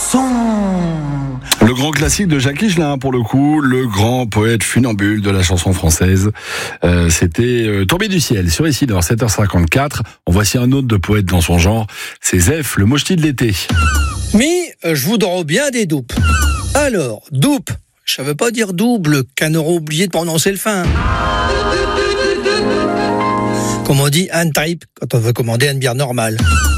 chanson. Le grand classique de Jacques Higelin, pour le coup, le grand poète funambule de la chanson française. C'était Tombé du ciel sur Ici Nord, 7h54. En voici un autre de poète dans son genre, c'est Zef, le mochti de l'été. Je voudrais bien des doupes. Alors, doupe, ça veut pas dire double, qu'un aura oublié de prononcer le fin. Comme on dit, un type, quand on veut commander une bière normale.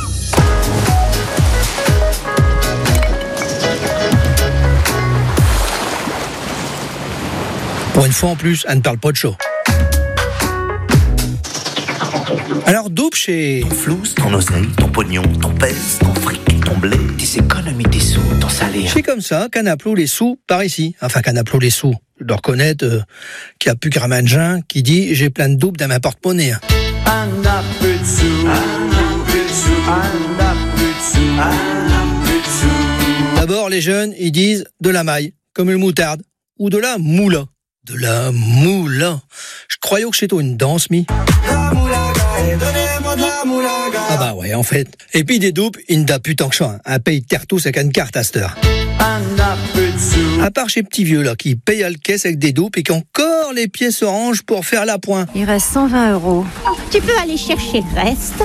Pour une fois en plus, elle ne parle pas de chaud. Alors, doupe chez... Ton flouze, ton oseille, ton pognon, ton pèse, ton fric, ton blé, tes économies, tes sous, ton salaire. C'est comme ça qu'un appelot les sous par ici. Enfin, qu'un appelot les sous. Je dois reconnaître qu'il n'y a plus que Ramanjin qui dit « j'ai plein de doupes dans ma porte-monnaie ». Un a plus de sous, un plus de sous, un a plus de sous, un a plus de sous. D'abord, les jeunes, ils disent de la maille, comme une moutarde, ou de la moula. De la moula. Je croyais que c'était une danse, mi. Ah bah ouais, en fait. Et puis des doupes, il n'a plus tant que ça. Un pays de terre tous avec une carte à cette heure. Un a plus de sous. À part ces petits vieux là qui payent à la caisse avec des doupes et qui ont encore les pièces oranges pour faire la pointe. Il reste 120 €. Tu peux aller chercher le reste.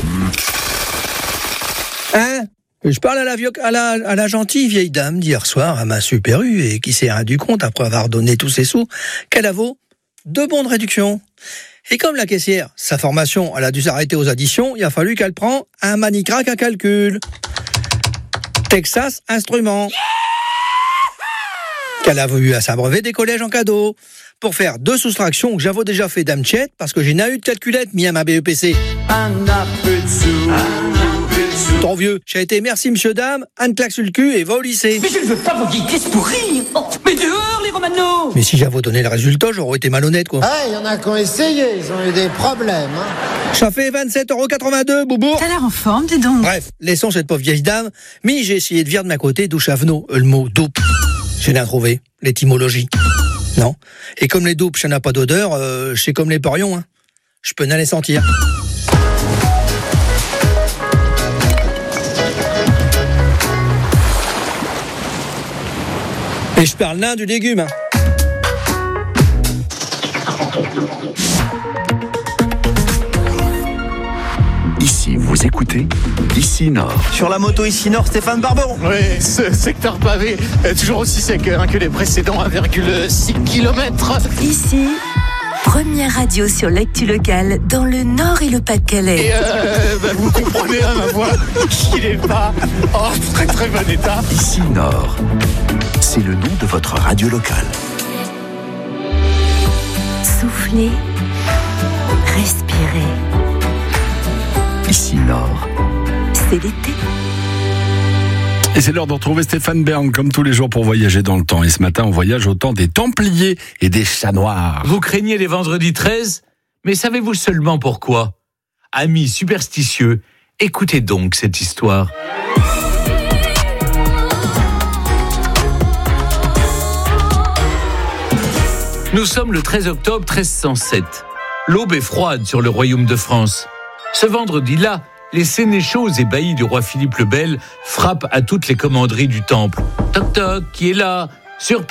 Hein? Je parle à la gentille vieille dame d'hier soir à ma Super U et qui s'est rendu compte après avoir donné tous ses sous qu'elle vaut 2 bons de réduction. Et comme la caissière, sa formation, elle a dû s'arrêter aux additions, il a fallu qu'elle prenne un manicrac à calcul. Texas Instruments. Qu'elle a eu à s'abreuver des collèges en cadeau. Pour faire 2 soustractions que j'avais déjà fait d'Amchet parce que j'ai n'a eu de calculette mis à ma BEPC. Un a plus de sous, un a plus de sous. Trop vieux. J'ai été merci monsieur dame, Anne claque sur le cul et va au lycée. Mais je ne veux pas vos guiquisses pour rire. Oh, mais dehors les Romano. Mais si j'avais donné le résultat, j'aurais été malhonnête quoi. Ah, il y en a qui ont essayé, ils ont eu des problèmes. Ça fait 27,82 €, boubou. T'as l'air en forme, dis donc. Bref, laissons cette pauvre vieille dame. Mais j'ai essayé de virer de ma côté d'où chavenot le mot doupe. Je n'ai trouvé l'étymologie. Non. Et comme les doupes, ça n'a pas d'odeur, c'est comme les porions. Hein. Je peux n'aller sentir. Et je parle nain du légume. Hein. Ici, vous écoutez Ici Nord. Sur la moto Ici Nord, Stéphane Barbon. Oui, ce secteur pavé est toujours aussi sec que les précédents 1,6 km. Ici, première radio sur l'actu locale dans le Nord et le Pas-de-Calais. Et vous comprenez ma voix qu'il n'est pas en très très bon état. Ici Nord, c'est le nom de votre radio locale. Soufflez, respirez. Ici Nord, c'est l'été. Et c'est l'heure de retrouver Stéphane Bern, comme tous les jours, pour voyager dans le temps. Et ce matin, on voyage au temps des Templiers et des Chats Noirs. Vous craignez les vendredis 13, mais savez-vous seulement pourquoi ? Amis superstitieux, écoutez donc cette histoire. Nous sommes le 13 octobre 1307. L'aube est froide sur le royaume de France. Ce vendredi-là, les sénéchaux et baillis du roi Philippe le Bel frappent à toutes les commanderies du temple. Toc toc, qui est là ? Surprise !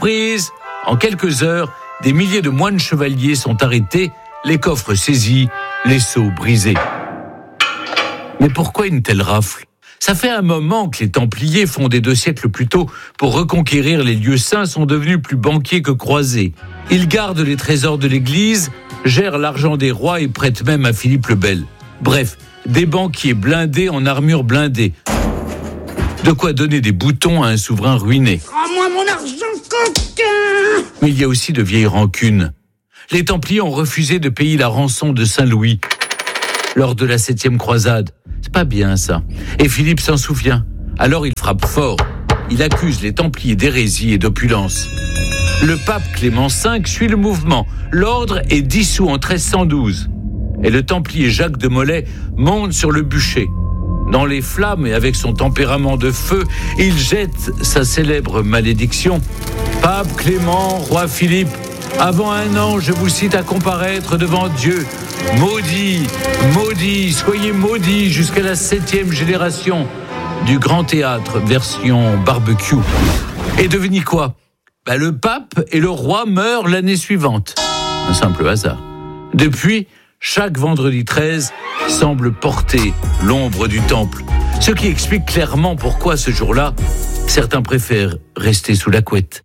En quelques heures, des milliers de moines chevaliers sont arrêtés, les coffres saisis, les sceaux brisés. Mais pourquoi une telle rafle ? Ça fait un moment que les Templiers, fondés 2 siècles plus tôt pour reconquérir les lieux saints, sont devenus plus banquiers que croisés. Ils gardent les trésors de l'Église, gèrent l'argent des rois et prêtent même à Philippe le Bel. Bref, des banquiers blindés en armure blindée. De quoi donner des boutons à un souverain ruiné. Rends-moi mon argent, coquin. Mais il y a aussi de vieilles rancunes. Les Templiers ont refusé de payer la rançon de Saint-Louis lors de la 7e croisade. C'est pas bien ça. Et Philippe s'en souvient. Alors il frappe fort. Il accuse les Templiers d'hérésie et d'opulence. Le pape Clément V suit le mouvement. L'ordre est dissous en 1312. Et le Templier Jacques de Molay monte sur le bûcher. Dans les flammes et avec son tempérament de feu, il jette sa célèbre malédiction. Pape Clément, roi Philippe, avant 1 an, je vous cite à comparaître devant Dieu. Maudit, maudit, soyez maudits jusqu'à la 7e génération. du Grand Théâtre version barbecue. Et devinez quoi ? Le pape et le roi meurent l'année suivante. Un simple hasard. Depuis, chaque vendredi 13 semble porter l'ombre du temple. Ce qui explique clairement pourquoi ce jour-là, certains préfèrent rester sous la couette.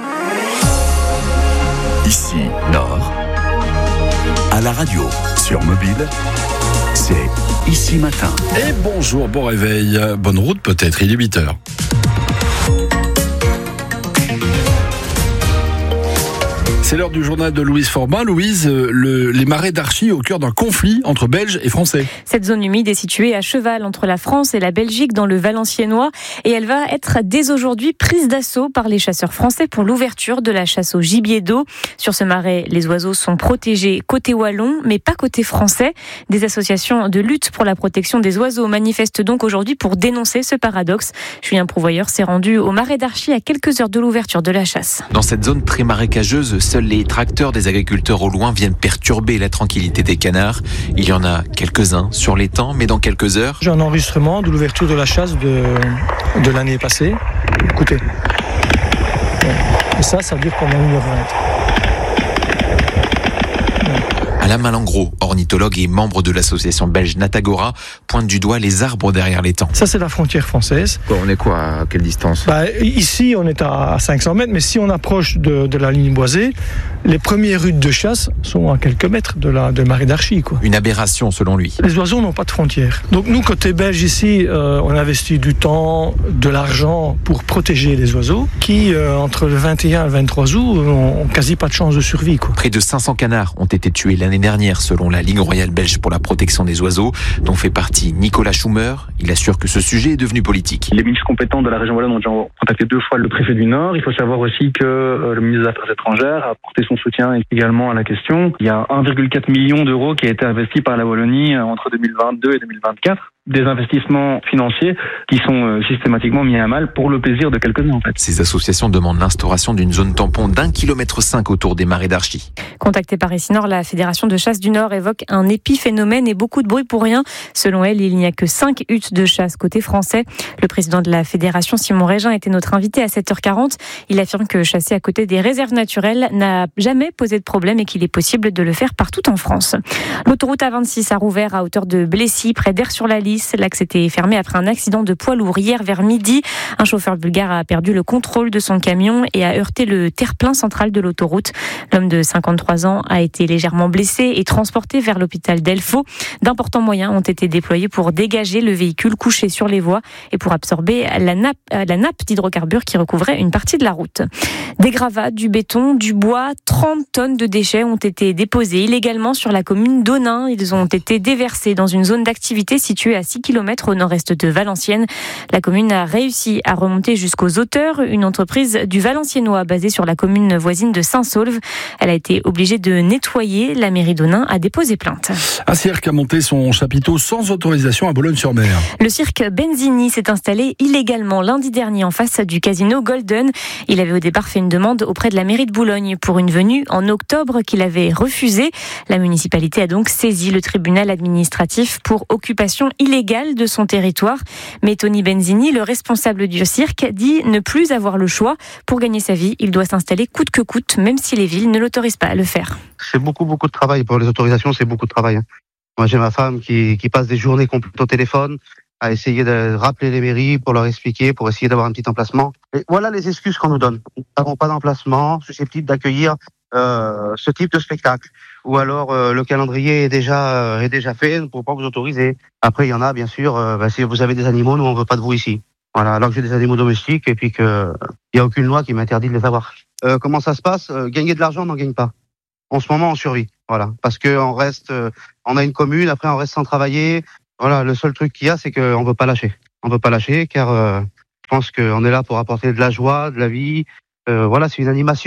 Ici, Nord, à la radio, sur mobile, c'est Ici Matin. Et bonjour, bon réveil, bonne route peut-être, il est 8h. C'est l'heure du journal de Louise Forbin. Louise, les marais d'Archy au cœur d'un conflit entre Belges et Français. Cette zone humide est située à cheval entre la France et la Belgique dans le Valenciennois et elle va être dès aujourd'hui prise d'assaut par les chasseurs français pour l'ouverture de la chasse au gibier d'eau. Sur ce marais, les oiseaux sont protégés côté wallon mais pas côté français. Des associations de lutte pour la protection des oiseaux manifestent donc aujourd'hui pour dénoncer ce paradoxe. Julien Prouvoyeur s'est rendu au marais d'Archy à quelques heures de l'ouverture de la chasse. Dans cette zone très marécageuse, seuls les tracteurs des agriculteurs au loin viennent perturber la tranquillité des canards. Il y en a quelques-uns sur l'étang, mais dans quelques heures... J'ai un enregistrement de l'ouverture de la chasse de l'année passée. Écoutez. Et ça dure pendant 1h20. Alain Malengros, ornithologue et membre de l'association belge Natagora, pointe du doigt les arbres derrière l'étang. Ça, c'est la frontière française. On est quoi ? À quelle distance ? Ici, on est à 500 mètres, mais si on approche de la ligne boisée, les premières routes de chasse sont à quelques mètres de marais d'Archy. Une aberration, selon lui. Les oiseaux n'ont pas de frontières. Donc nous, côté belge, ici, on investit du temps, de l'argent pour protéger les oiseaux, qui, entre le 21 et le 23 août, n'ont quasi pas de chance de survie. Près de 500 canards ont été tués l'année dernière, selon la Ligue royale belge pour la protection des oiseaux, dont fait partie Nicolas Schumer. Il assure que ce sujet est devenu politique. Les ministres compétents de la région wallonne ont déjà contacté 2 fois le préfet du Nord. Il faut savoir aussi que le ministre des Affaires étrangères a apporté son soutien également à la question. Il y a 1,4 million d'euros qui a été investi par la Wallonie entre 2022 et 2024. Des investissements financiers qui sont systématiquement mis à mal pour le plaisir de quelques-uns en fait. Ces associations demandent l'instauration d'une zone tampon d'1,5 km autour des marais d'Archy. Contactée par Ici Nord, la Fédération de chasse du Nord évoque un épiphénomène et beaucoup de bruit pour rien. Selon elle, il n'y a que 5 huttes de chasse côté français. Le président de la Fédération, Simon Régin, était notre invité à 7h40. Il affirme que chasser à côté des réserves naturelles n'a jamais posé de problème et qu'il est possible de le faire partout en France. L'autoroute A26 a rouvert à hauteur de Blessy, près d'Aire-sur-la-Lys. L'axe était fermé après un accident de poids lourd hier vers midi. Un chauffeur bulgare a perdu le contrôle de son camion et a heurté le terre-plein central de l'autoroute. L'homme de 53 ans a été légèrement blessé et transporté vers l'hôpital d'Elfaux. D'importants moyens ont été déployés pour dégager le véhicule couché sur les voies et pour absorber la nappe d'hydrocarbures qui recouvrait une partie de la route. Des gravats, du béton, du bois, 30 tonnes de déchets ont été déposés illégalement sur la commune d'Onin. Ils ont été déversés dans une zone d'activité située à 6 km au nord-est de Valenciennes. La commune a réussi à remonter jusqu'aux auteurs, une entreprise du Valenciennois basée sur la commune voisine de Saint-Saulve. Elle a été obligée de nettoyer. La mairie d'Onin a déposé plainte. Un cirque a monté son chapiteau sans autorisation à Boulogne-sur-Mer. Le cirque Benzini s'est installé illégalement lundi dernier en face du casino Golden. Il avait au départ fait une demande auprès de la mairie de Boulogne pour une venue en octobre qu'il avait refusée. La municipalité a donc saisi le tribunal administratif pour occupation illégale de son territoire. Mais Tony Benzini, le responsable du cirque, dit ne plus avoir le choix. Pour gagner sa vie, il doit s'installer coûte que coûte, même si les villes ne l'autorisent pas à le faire. C'est beaucoup de travail. Pour les autorisations, c'est beaucoup de travail. Moi, j'ai ma femme qui passe des journées complètes au téléphone à essayer de rappeler les mairies pour leur expliquer, pour essayer d'avoir un petit emplacement. Et voilà les excuses qu'on nous donne. Nous n'avons pas d'emplacement susceptible d'accueillir ce type de spectacle. Ou alors le calendrier est déjà fait, nous ne pouvons pas vous autoriser. Après, il y en a bien sûr, si vous avez des animaux, nous on veut pas de vous ici. Voilà, alors que j'ai des animaux domestiques et puis que il y a aucune loi qui m'interdit de les avoir. Comment ça se passe ? Gagner de l'argent, on n'en gagne pas. En ce moment, on survit. Voilà, parce que on a une commune, après on reste sans travailler. Voilà, le seul truc qu'il y a, c'est qu'on veut pas lâcher. On veut pas lâcher car je pense qu'on est là pour apporter de la joie, de la vie. Voilà, c'est une animation.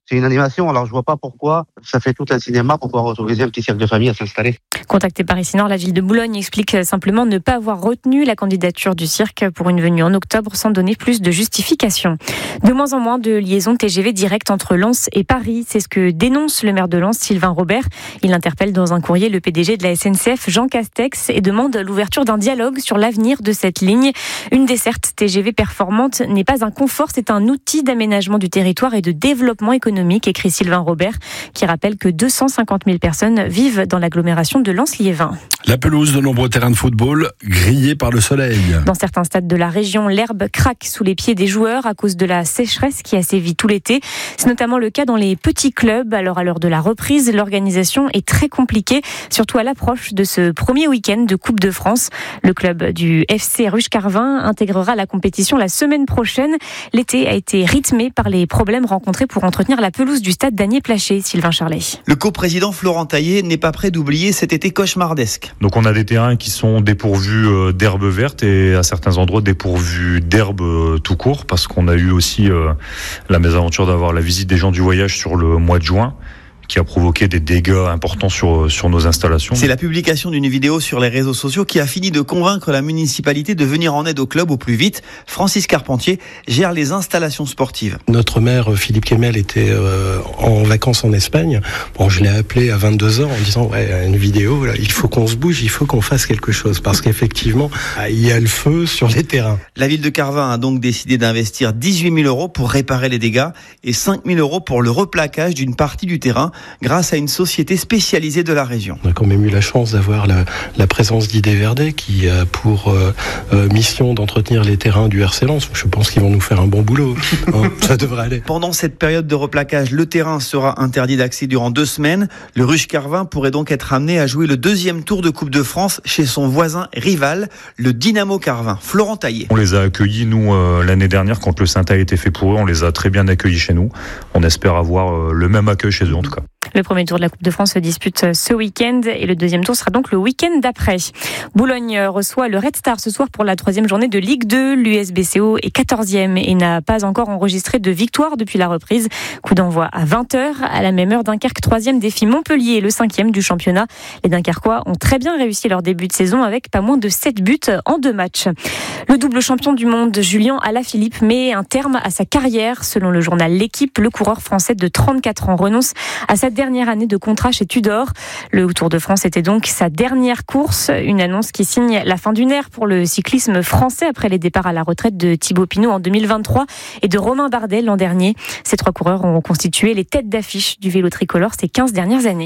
C'est une animation, alors je vois pas pourquoi ça fait tout un cinéma pour pouvoir autoriser un petit cirque de famille à s'installer. Contacté par Ici Nord, la ville de Boulogne explique simplement ne pas avoir retenu la candidature du cirque pour une venue en octobre sans donner plus de justification. De moins en moins de liaisons TGV directes entre Lens et Paris. C'est ce que dénonce le maire de Lens, Sylvain Robert. Il interpelle dans un courrier le PDG de la SNCF, Jean Castex, et demande l'ouverture d'un dialogue sur l'avenir de cette ligne. Une desserte TGV performante n'est pas un confort, c'est un outil d'aménagement du territoire et de développement économique, écrit Sylvain Robert, qui rappelle que 250 000 personnes vivent dans l'agglomération de Lens-Liévin. La pelouse de nombreux terrains de football grillés par le soleil. Dans certains stades de la région, l'herbe craque sous les pieds des joueurs à cause de la sécheresse qui a sévi tout l'été. C'est notamment le cas dans les petits clubs. Alors à l'heure de la reprise, l'organisation est très compliquée, surtout à l'approche de ce premier week-end de Coupe de France. Le club du FC Ruche-Carvin intégrera la compétition la semaine prochaine. L'été a été rythmé par les problèmes rencontrés pour entretenir la pelouse du stade Danier-Plaché. Sylvain Charlet. Le coprésident Florent Taillé n'est pas prêt d'oublier cet été cauchemardesque. Donc on a des terrains qui sont dépourvus d'herbe verte et à certains endroits dépourvus d'herbe tout court, parce qu'on a eu aussi la mésaventure d'avoir la visite des gens du voyage sur le mois de juin, qui a provoqué des dégâts importants sur nos installations. C'est la publication d'une vidéo sur les réseaux sociaux qui a fini de convaincre la municipalité de venir en aide au club au plus vite. Francis Carpentier gère les installations sportives. Notre maire, Philippe Kemel, était en vacances en Espagne. Bon, je l'ai appelé à 22h en disant « une vidéo, là, il faut qu'on se bouge, il faut qu'on fasse quelque chose » parce qu'effectivement, il y a le feu sur les terrains. La ville de Carvin a donc décidé d'investir 18 000 € pour réparer les dégâts et 5 000 € pour le replaquage d'une partie du terrain, grâce à une société spécialisée de la région. On a quand même eu la chance d'avoir la présence d'Idée Verdet qui a pour mission d'entretenir les terrains du RC Lens. Je pense qu'ils vont nous faire un bon boulot. Ça devrait aller. Pendant cette période de replaquage, le terrain sera interdit d'accès durant 2 semaines. Le Ruche-Carvin pourrait donc être amené à jouer le 2e tour de Coupe de France chez son voisin rival, le Dynamo Carvin. Florent Taillé. On les a accueillis, nous, l'année dernière, quand le Saint-A a été fait pour eux, on les a très bien accueillis chez nous. On espère avoir le même accueil chez eux, en tout cas. Le premier tour de la Coupe de France se dispute ce week-end et le deuxième tour sera donc le week-end d'après. Boulogne reçoit le Red Star ce soir pour la 3e journée de Ligue 2. L'USBCO est 14e et n'a pas encore enregistré de victoire depuis la reprise. Coup d'envoi à 20h. À la même heure, Dunkerque 3e défie Montpellier, le 5e du championnat. Les Dunkerquois ont très bien réussi leur début de saison avec pas moins de 7 buts en 2 matchs. Le double champion du monde, Julien Alaphilippe, met un terme à sa carrière. Selon le journal L'Équipe, le coureur français de 34 ans renonce à sa dernière année de contrat chez Tudor. Le Tour de France était donc sa dernière course, une annonce qui signe la fin d'une ère pour le cyclisme français après les départs à la retraite de Thibaut Pinot en 2023 et de Romain Bardet l'an dernier. Ces 3 coureurs ont constitué les têtes d'affiche du vélo tricolore ces 15 dernières années.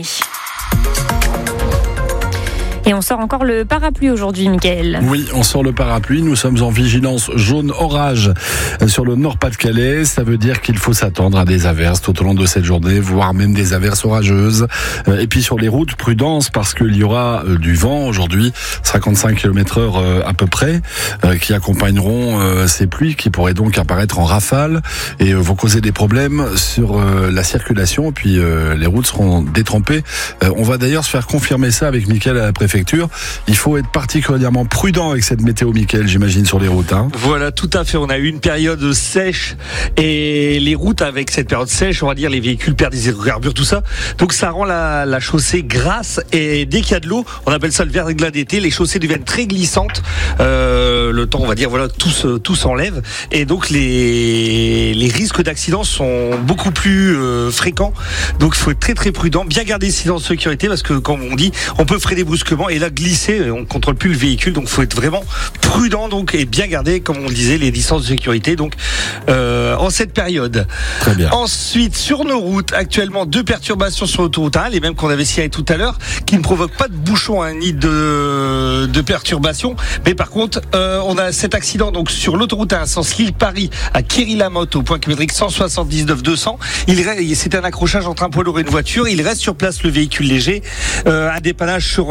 Et on sort encore le parapluie aujourd'hui, Mickaël. Oui, on sort le parapluie. Nous sommes en vigilance jaune orage sur le Nord-Pas-de-Calais. Ça veut dire qu'il faut s'attendre à des averses tout au long de cette journée, voire même des averses orageuses. Et puis sur les routes, prudence, parce qu'il y aura du vent aujourd'hui, 55 km/h à peu près, qui accompagneront ces pluies qui pourraient donc apparaître en rafale et vont causer des problèmes sur la circulation. Et puis les routes seront détrempées. On va d'ailleurs se faire confirmer ça avec Mickaël à la préfecture. Il faut être particulièrement prudent avec cette météo, Mickaël, j'imagine, sur les routes. Voilà, tout à fait. On a eu une période sèche et les routes avec cette période sèche, on va dire, les véhicules perdent des hydrocarbures, tout ça. Donc ça rend la chaussée grasse et dès qu'il y a de l'eau, on appelle ça le verglas d'été, les chaussées deviennent très glissantes. Le temps, on va dire, voilà, tout s'enlève et donc les risques d'accidents sont beaucoup plus fréquents. Donc il faut être très très prudent, bien garder ses silences de sécurité parce que, comme on dit, on peut freiner brusquement et là glisser, on contrôle plus le véhicule, donc faut être vraiment prudent donc et bien garder, comme on le disait, les distances de sécurité donc en cette période. Très bien. Ensuite, sur nos routes, actuellement 2 perturbations sur l'autoroute 1, les mêmes qu'on avait signalées tout à l'heure, qui ne provoquent pas de bouchons ni de perturbations, mais par contre on a cet accident donc sur l'autoroute 1 sens Lille-Paris à Kéry-la-Motte au point kilométrique 179-200. C'est un accrochage entre un poids lourd et une voiture. Il reste sur place le véhicule léger. Un dépannage sera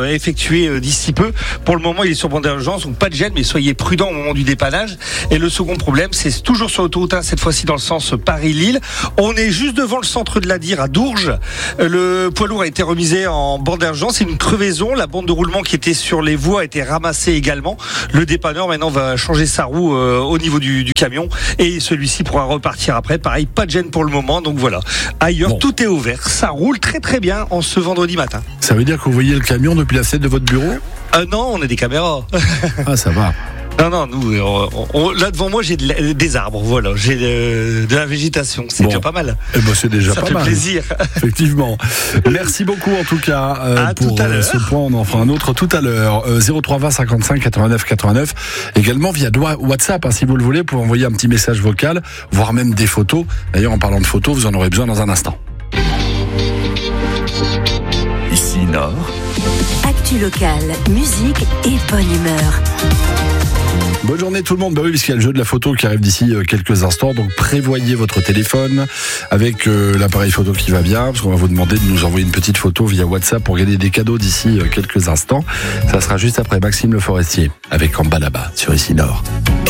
effectué d'ici peu. Pour le moment, il est sur bande d'urgence, donc pas de gêne, mais soyez prudents au moment du dépannage. Et le second problème, c'est toujours sur l'autoroute 1, cette fois-ci dans le sens Paris-Lille. On est juste devant le centre de l'Adir à Dourges. Le poids lourd a été remisé en bande d'urgence. C'est une crevaison. La bande de roulement qui était sur les voies a été ramassée également. Le dépanneur maintenant va changer sa roue au niveau du camion et celui-ci pourra repartir après. Pareil, pas de gêne pour le moment. Donc voilà. Ailleurs, tout est ouvert. Ça roule très très bien en ce vendredi matin. Ça veut dire que vous voyez le camion depuis la fenêtre de votre bureau ? Non, on a des caméras. Ah, ça va. Non, nous, là devant moi, j'ai des arbres, voilà, j'ai de la végétation, c'est déjà pas mal. Eh ben, c'est déjà ça pas fait mal. Plaisir. Effectivement. Merci beaucoup en tout cas pour ce point. On en fera un autre tout à l'heure. 0320 55 89 89. Également via WhatsApp, si vous le voulez, pour envoyer un petit message vocal, voire même des photos. D'ailleurs, en parlant de photos, vous en aurez besoin dans un instant. Ici Nord. Actu locale, musique et bonne humeur. Bonne journée tout le monde. Bah oui, puisqu'il y a le jeu de la photo qui arrive d'ici quelques instants. Donc prévoyez votre téléphone avec l'appareil photo qui va bien, parce qu'on va vous demander de nous envoyer une petite photo via WhatsApp pour gagner des cadeaux d'ici quelques instants. Ça sera juste après Maxime Le Forestier avec En bas là-bas sur Ici Nord.